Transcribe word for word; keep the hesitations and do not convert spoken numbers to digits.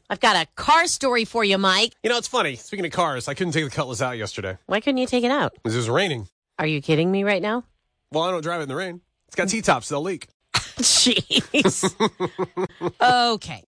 I've got a car story for you, Mike. You know, it's funny. Speaking of cars, I couldn't take the Cutlass out yesterday Why couldn't you take it out? because it was raining. Are you kidding me right now? Well, I don't drive it in the rain. It's got T-tops. They'll leak. Jeez. Okay.